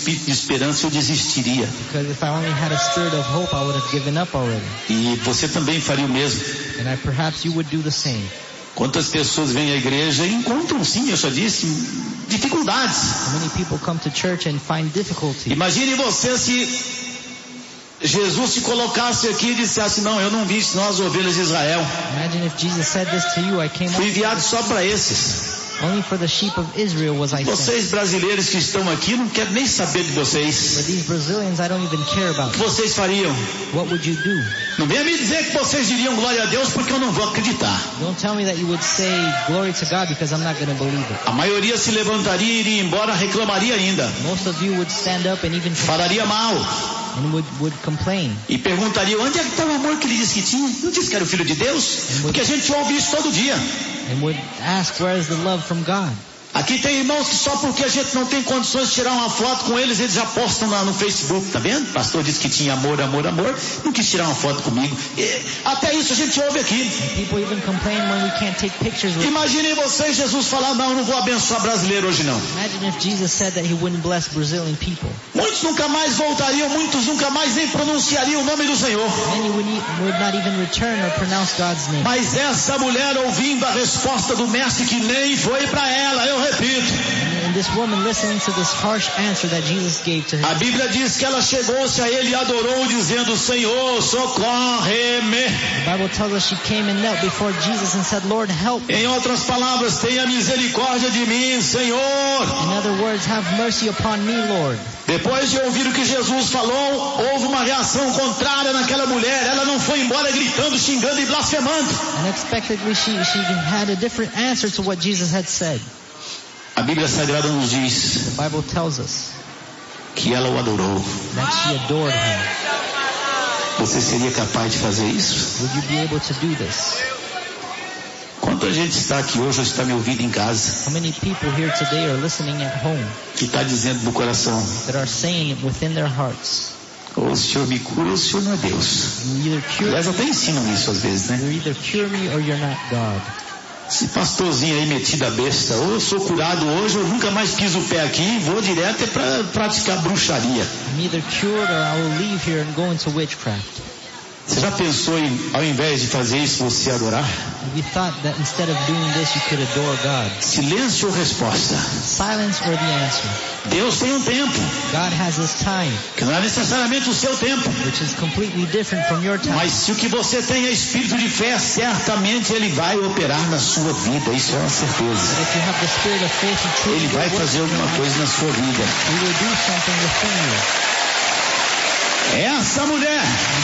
espírito de esperança, eu desistiria. Because if I only had a spirit of hope, I would have given up already. E você também faria o mesmo. And perhaps you would do the same. Quantas pessoas vêm à igreja e encontram, sim, eu já disse, dificuldades. Many people come to church and find difficulty. Imagine você se Jesus se colocasse aqui e dissesse: não, eu não vim senão as ovelhas de Israel. Imagine if Jesus said this to you, I came Fui enviado só para esses. Only for the sheep of Israel was I sent. Vocês brasileiros que estão aqui, não quero nem saber de vocês. For these Brazilians, I don't even care about. O que vocês fariam? What would you do? Não venha me dizer que vocês diriam glória a Deus, porque eu não vou acreditar. Don't tell me that you would say glory to God, because I'm not going to believe it. A maioria se levantaria e iria embora, reclamaria ainda. Most of you would stand up and even falaria mal. And would complain. E perguntaria: onde é que está o amor que ele disse que tinha? Não disse que era o filho de Deus? Porque a gente ouve isso todo dia. And would ask, where is the love from God? Aqui tem irmãos que só porque a gente não tem condições de tirar uma foto com eles, eles já postam no Facebook, tá vendo? O pastor disse que tinha amor, amor, amor, não quis tirar uma foto comigo. Até isso a gente ouve aqui. Imaginem vocês Jesus falar: não, eu não vou abençoar brasileiro hoje não. Imagine if Jesus said that he wouldn't bless Brazilian people. Muitos nunca mais voltariam, muitos nunca mais nem pronunciariam o nome do Senhor. Many would not even return or pronounce God's name. Mas essa mulher, ouvindo a resposta do mestre que nem foi para ela, eu repito. And this woman listening to this harsh answer that Jesus gave to her. A Bíblia diz que ela chegou-se a ele e adorou, dizendo: Senhor, socorre-me. The Bible tells us she came and knelt before Jesus and said, Lord, help me. Em outras palavras, tenha misericórdia de mim, Senhor. In other words, have mercy upon me, Lord. Depois de ouvir o que Jesus falou, houve uma reação contrária naquela mulher. Ela não foi embora gritando, xingando e blasfemando. Unexpectedly, she had a different answer to what Jesus had said. A Bíblia Sagrada nos diz The Bible tells us que ela o adorou. That she adored him. Você seria capaz de fazer isso? Would you be able to do this? Quanta gente está aqui hoje ou está me ouvindo em casa? How many people here today are listening at home? Que está dizendo no coração: that are saying it within their hearts. Ou o Senhor me cura ou o Senhor não é Deus. Aliás, até ensinam isso às vezes, né? You either cure me or you're not God. Esse pastorzinho aí metido a besta: ou eu sou curado hoje, ou nunca mais piso o pé aqui e vou direto para praticar bruxaria. I'm either cured or I will leave here and go into witchcraft. Você já pensou em, ao invés de fazer isso, você adorar? Have you thought that instead of doing this, you could adore God? Silêncio ou resposta? Silence or the answer? Deus tem um tempo. God has His time. Que não é necessariamente o seu tempo. Which is completely different from your time. Mas se o que você tem é espírito de fé, certamente Ele vai operar na sua vida. Isso é uma certeza. But if you have the spirit of faith and truth, Ele vai fazer alguma coisa na sua vida. He will do something within you. Essa mulher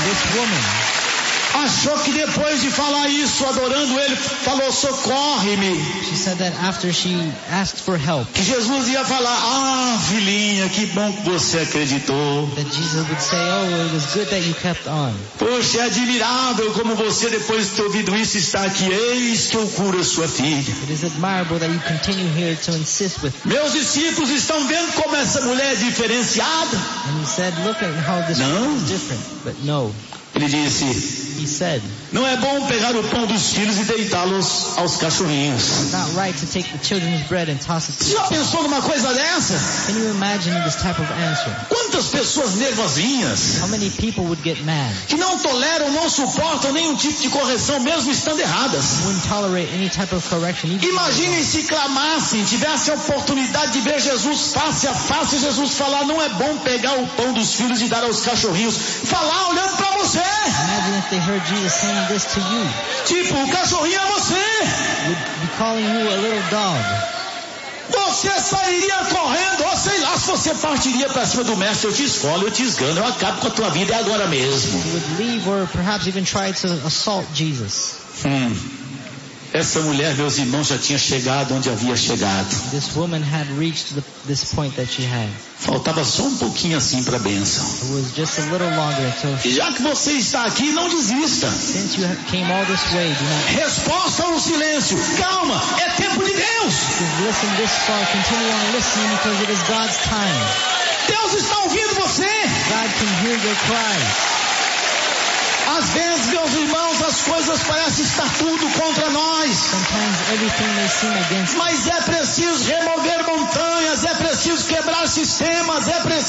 achou que depois de falar isso, adorando ele, falou: socorre-me. She said that after she asked for help, que Jesus ia falar: ah, filhinha, que bom que você acreditou. That Jesus would say, oh, it was good that you kept on. Poxa, é admirável como você, depois de ter ouvido isso, está aqui. Eis que eu curo a sua filha. It is admirable that you continue here to insist with me. Meus discípulos estão vendo como essa mulher é diferenciada. And he said, look at how this woman is different. But no. Ele disse: He said, não é bom pegar o pão dos filhos e deitá-los aos cachorrinhos. It's not right to take the children's bread and toss it to Você já pensou numa coisa dessa? Can you imagine this type of answer? Quantas pessoas nervosinhas, How many people would get mad? Que não toleram, não suportam nenhum tipo de correção, mesmo estando erradas. Wouldn't tolerate any type of correction. Imaginem se clamassem, tivessem a oportunidade de ver Jesus face a face, e Jesus falar: não é bom pegar o pão dos filhos e dar aos cachorrinhos. Falar olhando para você. Imagine if they heard Jesus saying this to you. Tipo, o cachorrinho é você. Would be calling you a little dog. Você sairia correndo, ou sei lá, se você partiria para cima do mestre: eu te esfolo, eu te esgano, eu acabo com a tua vida, é agora mesmo. You would leave or perhaps even try to assault Jesus. Essa mulher, meus irmãos, já tinha chegado onde havia chegado. This woman had reached this point that she had. Faltava só um pouquinho assim para a bênção. It was just a little longer until E já que você está aqui, não desista. Since you came all this way, do not Resposta ao silêncio: calma, é tempo de Deus. listen this far, continue on listening because it is God's time. Deus está ouvindo você. God can hear your cries. Às vezes, meus irmãos, as coisas parecem estar tudo contra nós. Sometimes everything may seem against us. Mas é preciso remover montanhas, é preciso quebrar sistemas, é preciso